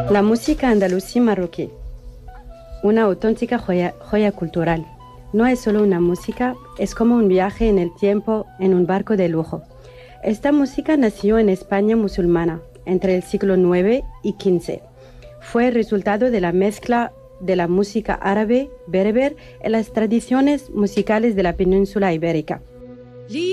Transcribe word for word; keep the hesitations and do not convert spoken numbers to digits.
La música andalusí marroquí, una auténtica joya, joya cultural. No es solo una música, es como un viaje en el tiempo en un barco de lujo. Esta música nació en España musulmana entre el siglo nueve y quince. Fue el resultado de la mezcla de la música árabe, bereber y las tradiciones musicales de la península ibérica.